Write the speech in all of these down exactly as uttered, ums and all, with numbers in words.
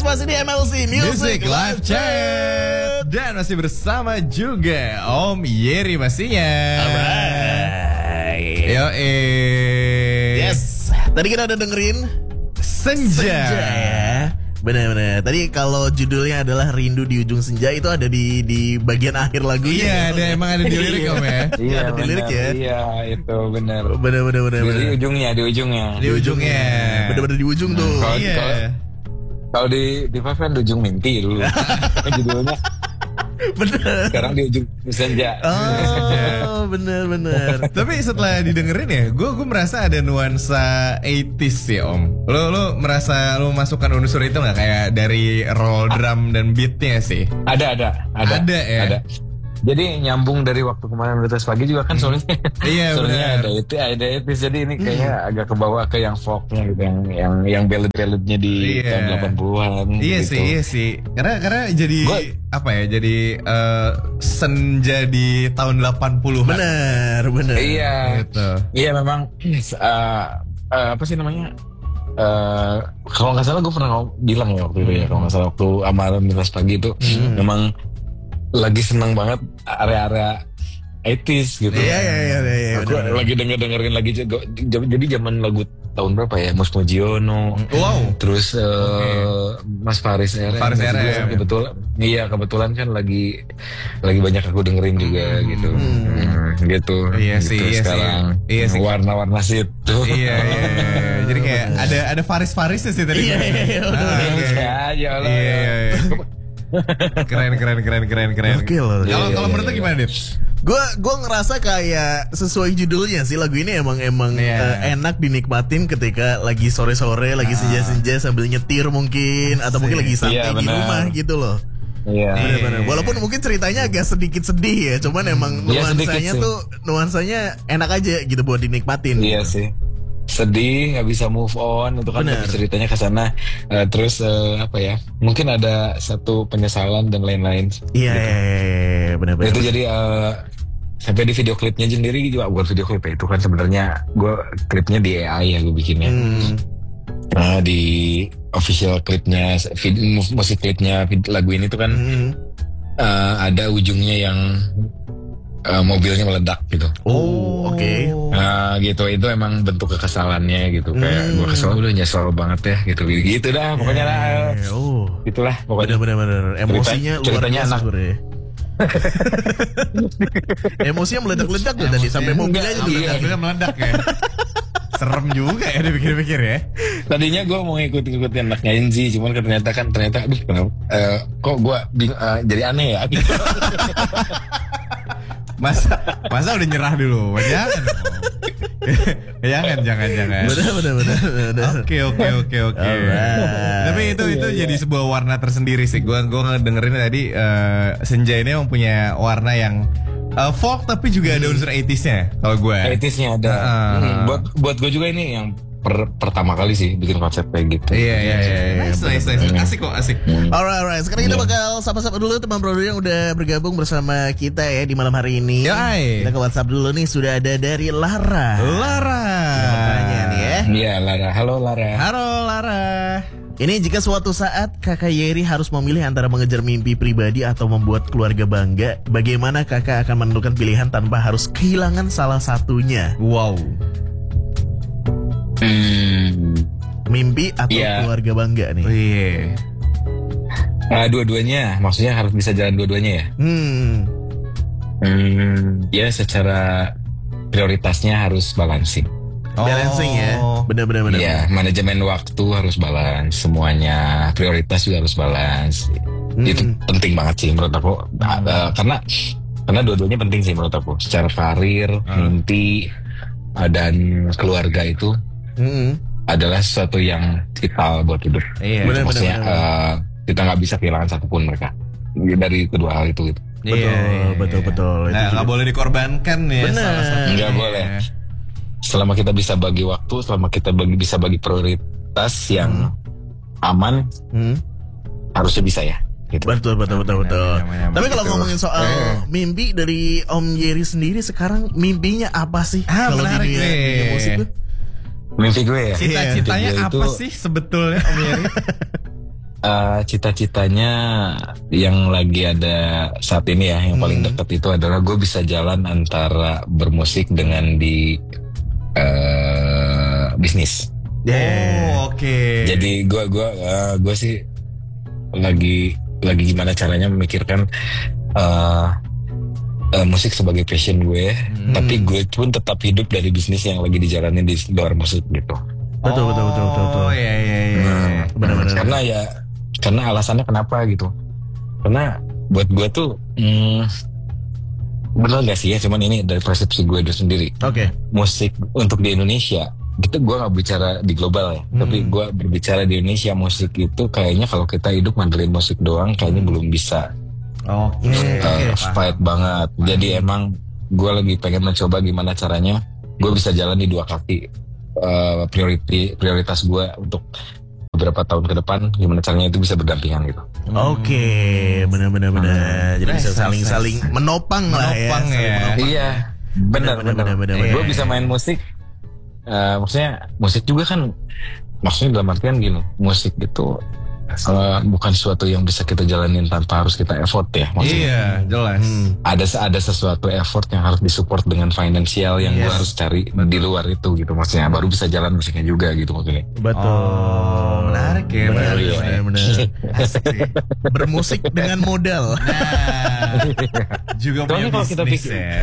masih di M L C Music, Music Live Chat. Dan masih bersama juga Om Yeri pastinya. Alright. Yo eh. Yes. Tadi kita udah dengerin Senja, Senja ya. Benar-benar. Tadi kalau judulnya adalah Rindu di Ujung Senja, itu ada di di bagian akhir lagunya. Iya, ada emang ada di lirik Om ya. Iya, ada di lirik ya. Iya, itu benar. Benar-benar benar. Di ujungnya, di ujungnya. Di ujungnya. Benar-benar di ujung tuh. Kalau Iya. kalau- kalau di di Five kan di ujung mimpi dulu. Kan judulnya. Bener. Sekarang di ujung senja. Oh, bener-bener. Tapi setelah didengerin ya, gue gue merasa ada nuansa eighties ya Om. Lo lo merasa lo masukkan unsur itu nggak kayak dari roll drum dan beatnya sih? Ada, ada, ada. Ada ya? Ada. Jadi nyambung dari waktu kemarin Betas Pagi juga kan soalnya. Iya, soalnya benar. ada itu, ada itu. Jadi ini kayaknya agak ke bawah ke yang folknya gitu, yang yang yang ballad-balladnya di Iya. tahun delapan puluhan. Iya gitu. sih, iya sih. Karena karena jadi Gua- apa ya? Jadi eh, senja di tahun delapan puluhan. Bener, bener. Iya. Gitu. Iya memang uh, uh, apa sih namanya? Uh, kalau nggak salah gue pernah ngom- bilang ya waktu itu ya, kalau nggak salah waktu Amaran Betas Pagi itu memang lagi seneng banget area-area eighties gitu. Iya, iya, iya, iya. Aku bener. lagi denger dengerin lagi juga. J- Jadi zaman lagu tahun berapa ya? Mus Mujiono. Wow. Terus uh, Mas Faris R M. Faris R M. juga kebetulan. Iya kebetulan kan lagi lagi banyak aku dengerin juga gitu. Hmm, gitu. Iya sih, Gitu iya sih. sekarang. Iya sih. Warna-warna situ. Iya, iya, iya. Jadi kayak ada ada Faris-Farisnya sih tadi. Iya, iya, iya, udah, Ah, udah. oke. Ya, ya Allah. Iya, iya, iya. Keren, keren, keren, keren, keren. Oke loh. Kalau Iya, kalau iya, menurut lu iya. gimana, Dit? Gue gue ngerasa kayak sesuai judulnya sih, lagu ini emang emang Iya. eh, enak dinikmatin ketika lagi sore-sore, lagi senja-senja sambil nyetir mungkin, atau mungkin lagi santai Iya, di benar. rumah gitu loh. Iya. Bener-bener. Walaupun mungkin ceritanya agak sedikit sedih ya, cuman emang Iya, sedikit nuansanya sih. tuh nuansanya enak aja gitu buat dinikmatin. Iya sih. Sedih, nggak bisa move on, itu kan Benar. lebih ceritanya ke sana. Eh, terus eh, apa ya? Mungkin ada satu penyesalan dan lain-lain. Iya, iya, iya, iya, benar-benar. Itu jadi eh, sampai di video klipnya sendiri juga bukan video klip ya, itu kan sebenarnya gue klipnya di A I ya gue bikinnya. Hmm. Nah di official klipnya, vid- mu- musik klipnya vid- lagu ini tuh kan Hmm. eh, ada ujungnya yang eh, mobilnya meledak gitu. Oh, oke. Nah gitu, itu emang bentuk kekesalannya gitu. Kayak Hmm. gue kesel udah nyesel banget ya gitu. Gitu dah pokoknya lah. Eh, Oh. Gitulah pokoknya. Bener-bener emosinya Cerita- luar ceritanya biasa enak. sebenarnya. Emosinya meledak-ledak tuh tadi sampai mobilnya aja Enggak, meledak. iya. Mobilnya meledak ya. Serem juga ya dipikir-pikir ya. Tadinya gue mau ngikut-ngikutin anaknya Enzi, cuman ternyata kan ternyata aduh kenapa eh, kok gue jadi aneh ya. Masa masa udah nyerah dulu. Jangan. jangan, jangan, jangan. Bener bener bener bener. Oke, oke, oke, oke. Alright. Tapi itu itu jadi sebuah warna tersendiri sih. Gua gua dengerin tadi eh, Senja ini emang punya warna yang eh, folk tapi juga ada unsur eighties-nya kalau gue. eighties-nya ada. Ah. Hmm, buat buat gue juga ini yang per- pertama kali sih bikin konsep kayak gitu. Iya, iya, iya. Nice, nice, nice. Asik kok, asik. Alright, alright. Sekarang kita Iya. bakal sapa-sapa dulu teman produser yang udah bergabung bersama kita ya di malam hari ini. Yoi. Kita ke WhatsApp dulu nih, sudah ada dari Lara. Lara. Tanya nih ya. Iya Lara, halo Lara. Halo Lara. Ini jika suatu saat kakak Yeri harus memilih antara mengejar mimpi pribadi atau membuat keluarga bangga, bagaimana kakak akan menentukan pilihan tanpa harus kehilangan salah satunya? Wow. Hmm. Mimpi atau Iya. keluarga bangga nih? Oh, iya. Nah, dua-duanya, maksudnya harus bisa jalan dua-duanya ya. Hmm. Hmm, ya secara prioritasnya harus balancing. Balancing ya. Bener-bener bener. Iya, manajemen waktu harus balance, semuanya prioritas juga harus balance. Hmm. Itu penting banget sih menurut aku. Uh, karena karena dua-duanya penting sih menurut aku. Secara karir, mimpi, uh, dan keluarga itu Hmm. adalah sesuatu yang vital buat hidup. Iya. Bener, bener, Maksudnya bener. uh, kita nggak bisa kehilangan satupun mereka dari kedua hal itu. Gitu. Betul, Iya, iya, betul, iya. betul. Itu Nah, juga. nggak boleh dikorbankan ya. Bener. salah satunya. Nggak boleh. Selama kita bisa bagi waktu, selama kita bagi bisa bagi prioritas yang aman, Hmm. harusnya bisa ya. Gitu. Betul, betul, betul, Aman, betul. aman, aman, Tapi kalau Betul. ngomongin soal Eh. mimpi dari Om Yeri sendiri sekarang, mimpinya apa sih? Ah, kalau di menarik dunia, nih. dunia musik tuh? Mimpi gue ya. Cita-citanya Iya, apa itu- sih sebetulnya Om Yeri? uh, cita-citanya yang lagi ada saat ini ya, yang paling Hmm. dekat itu adalah gue bisa jalan antara bermusik dengan di uh, bisnis. Yeah. Oh, oke. Jadi gue gua uh, gue sih lagi lagi gimana caranya memikirkan uh, uh, musik sebagai passion gue, Hmm. tapi gue pun tetap hidup dari bisnis yang lagi dijalanin di luar musik gitu. Betul, betul, betul, betul, betul. Oh, iya, iya, iya. Hmm. Benar-benar. Karena ya karena alasannya kenapa gitu. Karena buat gue tuh hmm, bener gak sih ya, cuman ini dari persepsi gue itu sendiri. Oke. Musik untuk di Indonesia, kita gue nggak bicara di global ya, Hmm. tapi gue berbicara di Indonesia, musik itu kayaknya kalau kita hidup ngandelin musik doang kayaknya belum bisa Oke. uh, Oke, fight banget. Jadi emang gue lagi pengen mencoba gimana caranya gue bisa jalan di dua kaki. Uh, prioriti, prioritas gue untuk beberapa tahun ke depan, gimana caranya itu bisa berdampingan gitu. Oke, benar-benar benar. Jadi bisa Nice, saling-saling nice, nice. menopang lah ya. Menopang saling ya. menopang. Iya, benar Benar, benar. benar, benar, benar. Gue bisa main musik, uh, maksudnya musik juga kan, maksudnya dalam artian gini, musik itu uh, bukan sesuatu yang bisa kita jalanin tanpa harus kita effort ya. Maksudnya Iya, jelas. Hmm. ada ada sesuatu effort yang harus disupport dengan finansial yang gue Yes. harus cari di luar itu gitu, maksudnya baru bisa jalan musiknya juga gitu maksudnya. Betul. Oh, menarik ya, Benar, menarik, benar, ya. benar. Asik sih. Bermusik dengan modal. Nah, juga punya Soalnya kalau kita bisnis pikir- ya.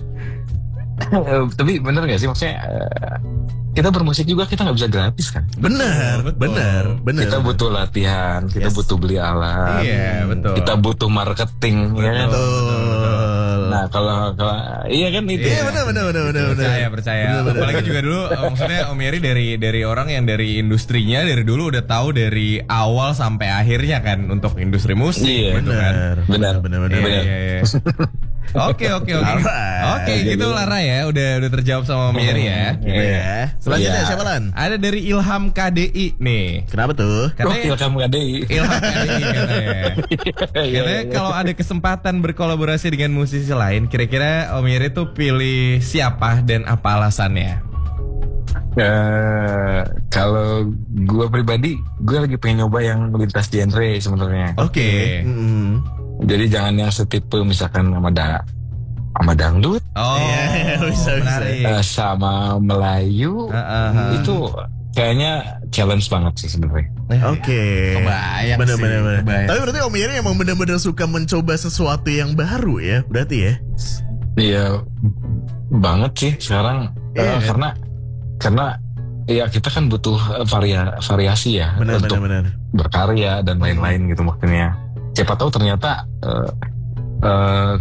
Eh, tapi bener gak sih maksudnya eh, kita bermusik juga kita nggak bisa gratis kan? Benar, Betul. benar, benar. Kita butuh latihan, kita Yes. butuh beli alat, Iya, betul. kita butuh marketing, ya kan? Betul. Nah kalau kalau iya kan itu. Iya, benar, benar, benar, benar, benar. Percaya, percaya. Benar, benar. Apalagi juga dulu, eh, maksudnya Om Yeri dari dari orang yang dari industrinya dari dulu udah tahu dari awal sampai akhirnya kan untuk industri musik, Iya, gitu kan. Benar, Benar. benar, benar, Iya, benar. iya, iya. Oke, oke, oke. Alright. Oke, gitu Lara ya, udah udah terjawab sama Om Yeri ya. Gitu ya. Selanjutnya Iya. siapa Lan? Ada dari Ilham K D I nih. Kenapa tuh? Gokil Katanya kamu K D I. Ilham K D I katanya. Iya, Katanya iya. kalau ada kesempatan berkolaborasi dengan musisi lain, kira-kira Om Yeri tuh pilih siapa dan apa alasannya? Eh, kalau gue pribadi, gue lagi pengen nyoba yang lintas genre sebenarnya. Oke. Mm. Jadi jangan yang setipe misalkan sama da sama dangdut, Oh, Iya, bisa, bisa. menarik. eh, sama Melayu, Ah, ah, ah. itu kayaknya challenge banget sih sebenarnya. Oke. Kebayang Bener, sih, bener, bener. kebayang. Tapi berarti Om Yeri emang bener-bener suka mencoba sesuatu yang baru ya? Berarti ya? Iya banget sih sekarang. Iya, Eh, kan? karena karena ya kita kan butuh eh, varia, variasi ya Bener, untuk bener, bener. berkarya dan lain-lain gitu maksudnya. Siapa tahu ternyata eh, eh,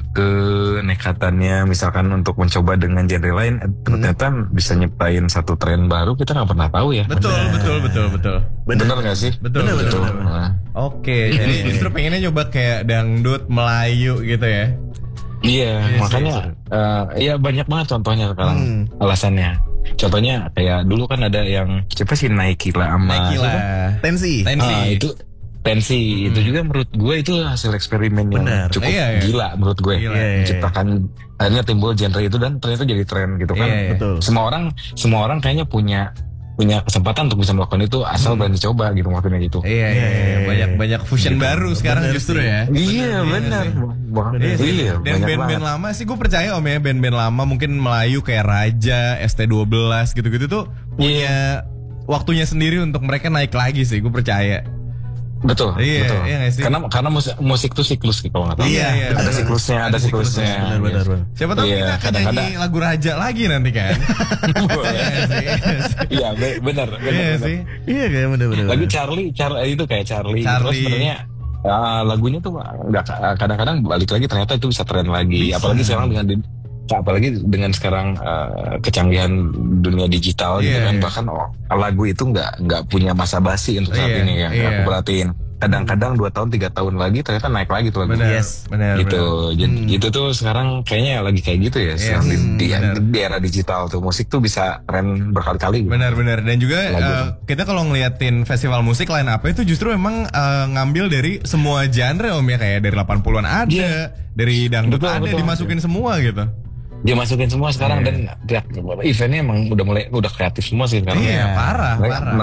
kenekatannya misalkan untuk mencoba dengan genre lain eh, ternyata bisa nyiptain satu tren baru, kita nggak pernah tahu ya. Betul, Bener. betul, betul, betul. Bener. Bener nggak sih? Betul, Bener, betul. bener, bener. Nah, Oke, jadi justru pengennya nyoba kayak dangdut Melayu gitu ya. iya, Iya, makanya eh, ya banyak banget contohnya sekarang Hmm. alasannya. Contohnya kayak dulu kan ada yang siapa sih Nike lah sama Nike siapa? lah. Tensi. Tensi. Ah, itu tensi Hmm. itu juga menurut gue itu hasil eksperimen yang Benar. cukup Iya, iya. gila menurut gue. Gila. Iya, iya. Menciptakan akhirnya timbul genre itu dan ternyata jadi tren gitu kan. Iya, iya. Betul. Semua orang semua orang kayaknya punya punya kesempatan untuk bisa melakukan itu asal Hmm. berani coba gitu maksudnya gitu. Iya, iya, iya. Banyak banyak fusion Gitu. baru sekarang Bener justru sih. ya. Iya benar. sih. Bang. Iya sih. Iya, Dan banyak band-band banget. lama sih gue percaya Om ya, band-band lama mungkin Melayu kayak Raja, S T dua belas gitu-gitu tuh punya waktunya sendiri untuk mereka naik lagi sih, gue percaya. Betul, Iya, betul. iya nggak sih? Karena karena musik, musik tuh siklus gitu kalau nggak tahu. Iya, iya, ada benar. siklusnya, ada Ada siklusnya, siklusnya. Benar, benar, benar. Siapa tahu Iya, kita akan kadang-kadang- nyanyi lagu Raja lagi nanti kan. Boleh. Iya sih, iya sih. Iya, be- benar, benar. Iya benar. sih. Iya kayak bener-bener. Lagu Charlie, Charlie itu kayak Charlie. Charlie. Terus sebenarnya ah, lagunya tuh nggak kadang-kadang balik lagi ternyata itu bisa tren lagi. Bisa. Apalagi sekarang dengan di- apalagi dengan sekarang eh, kecanggihan dunia digital gitu Iya, kan, iya. bahkan oh, lagu itu nggak nggak punya masa basi untuk saat Iya, ini yang iya. aku perhatiin. Kadang-kadang dua tahun tiga tahun lagi ternyata naik lagi tuh lagu. Benar, Yes. benar, Gitu, jadi Hmm. itu tuh sekarang kayaknya lagi kayak gitu ya, Yes. sekarang di, di, benar. di era digital tuh musik tuh bisa tren berkali-kali. Gitu. Benar-benar dan juga Lagu. eh, kita kalau ngeliatin festival musik lain apa itu justru emang eh, ngambil dari semua genre Om ya, kayak dari delapan puluhan ada, Iya. dari dangdut Betul, ada, betul. dimasukin semua gitu. Dia masukin semua sekarang Iya. dan dia- eventnya emang udah mulai udah kreatif semua sih sekarang. Iya, parah, mereka, parah. mereka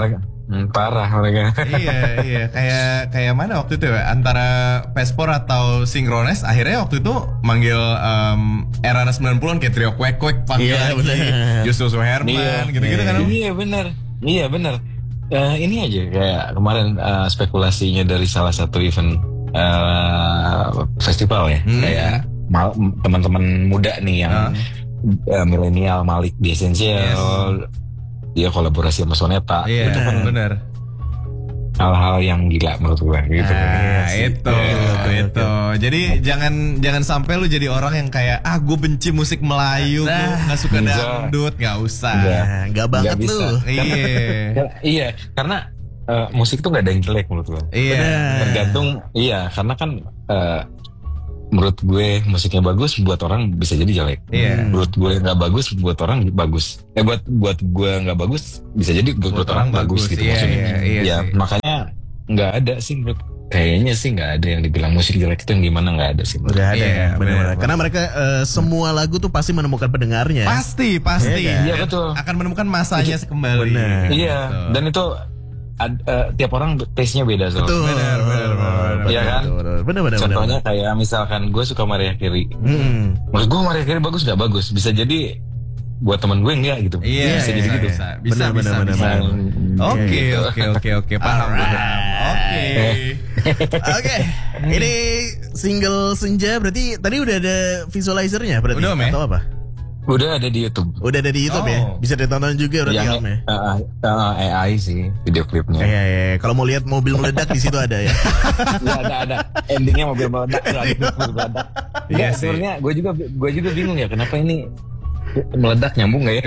Hmm, parah mereka. iya iya kayak kayak mana waktu itu ya antara Pespor atau Synchronize akhirnya waktu itu manggil um, era sembilan puluhan kayak Trio Kwek Kwek panggil Iya, lagi bener. Justus Herman Iya. gitu-gitu kan Om? Iya benar, iya benar. Eh, ini aja kayak kemarin eh, spekulasinya dari salah satu event eh, festival ya, Hmm. kayak mal- teman-teman muda nih yang eh, milenial Malik di Essential, dia kolaborasi sama Soneta, Iya itu kan benar. hal-hal yang gila menurut gue gitu. Nah, sih. itu, Iya, itu. Jadi jangan jangan sampai lu jadi orang yang kayak ah gue benci musik Melayu, gue nggak suka Bisa. dangdut, nggak usah. Enggak. Nah, nggak banget Nggak bisa. lu. Iya, Iya, karena eh, musik tuh gak ada yang jelek menurut gue. iya. Tergantung, iya, karena kan eh, menurut gue musiknya bagus buat orang bisa jadi jelek. Iya. Menurut gue nggak bagus buat orang bagus. Eh buat buat gue nggak bagus bisa jadi buat, Buat buat orang orang bagus, bagus. gitu Iya, maksudnya. iya, iya Ya, sih. makanya nggak ada sih menurut kayaknya sih nggak ada yang dibilang musik jelek itu yang gimana nggak ada sih. Udah ada Iya, ya, benar-benar. benar. Karena mereka eh, semua lagu tuh pasti menemukan pendengarnya. Pasti, pasti. Iya kan? Iya, betul. Akan menemukan masanya kembali. Benar. Iya, Gitu. dan itu ad- eh, tiap orang taste-nya beda soalnya. Betul. Benar, benar, benar, Iya kan? Benar-benar. Contohnya kayak misalkan gue suka Mariah Carey. Hmm. Menurut gue Mariah Carey bagus nggak bagus, bisa jadi buat teman gue enggak gitu. Iya, bisa iya, jadi gitu. bisa, bisa, Benar, bisa, benar, bisa. benar, benar. Oke, Gitu. oke, oke, oke, paham, Alright. paham. Oke. Oke, ini single Senja berarti tadi udah ada visualizernya berarti Udah, Om, ya? atau apa? Udah ada di YouTube. Udah ada di YouTube ya? Oh. Bisa ditonton juga berarti Yang Om ya? uh, uh, A I sih video klipnya. Iya, iya. Kalau mau lihat mobil meledak di situ ada ya. Ya, ada ada endingnya mobil meledak, ada mobil meledak. Iya Iya sih. sebenarnya gue juga gue juga bingung ya kenapa ini meledak nyambung nggak ya?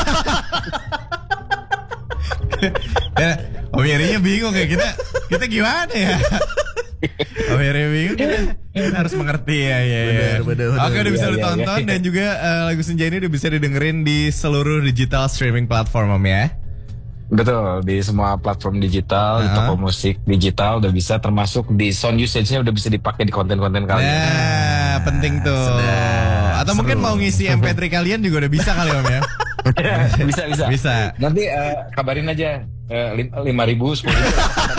Ya, Om Yerinya bingung kayak kita, kita gimana ya? Om Yeri bingung kita, kita harus mengerti ya, ya, ya. Benar, benar, benar. Oke, udah bisa Iya, iya, ditonton iya. dan juga eh, lagu Senja ini udah bisa didengerin di seluruh digital streaming platform Om ya. Betul, di semua platform digital, di Uh-huh. toko musik digital udah bisa, termasuk di sound usage-nya udah bisa dipakai di konten-konten kalian. Nah, penting tuh. sedap, Atau mungkin seru. mau ngisi M P tiga kalian juga udah bisa kali Om ya. bisa bisa. Bisa. Nanti eh, kabarin aja eh, lim- lima ribu sepuluh ribu.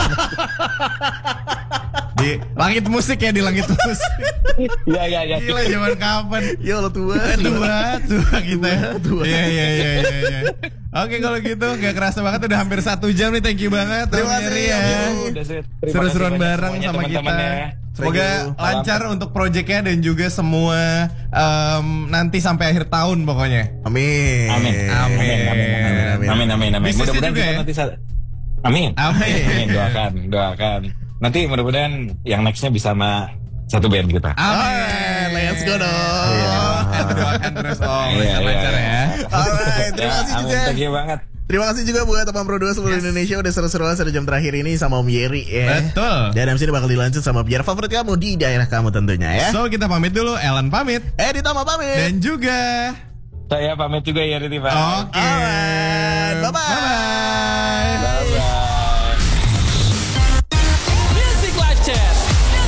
Di langit musik ya, di langit musik. Iya iya iya. Gila zaman kapan? Ya Allah tua. Tua, tua kita. Tua. Iya, iya, iya, iya, iya. Oke, kalau gitu nggak kerasa banget, udah hampir satu jam nih. Thank you banget. Terima Om kasih, Yeri Om ya. Yeri. Udah, Seth. Terima Seru-seruan kasih banyak bareng semuanya, sama kita. teman-teman ya. Semoga Thank you. lancar untuk proyeknya dan juga semua em, nanti sampai akhir tahun pokoknya. Amin. Amin. Amin. Amin. Amin. Amin. Amin. Amin. Amin. Bisnisnya Mudah-mudahan juga kita ya? nanti saat. Amin. Amin. Amin. Doakan, doakan. Nanti mudah-mudahan yang nextnya bisa sama satu band kita. Alright, let's go dong. Iya. Doakan terus Om, Iya, lancar-lancar iya, ya. Alright, terima Ya, kasih amin. juga. Thank you banget. Terima kasih juga buat teman Pro dua seluruh Indonesia udah seru-seruan satu jam terakhir ini sama Om Yeri ya. Betul. Dan abis ini bakal dilanjut sama biar favorit kamu di daerah kamu tentunya ya. So kita pamit dulu, Ellen pamit Eh, ditambah pamit. dan juga Saya pamit juga ya Riti Pak. oke. Alright, bye-bye. Bye-bye. Bye-bye.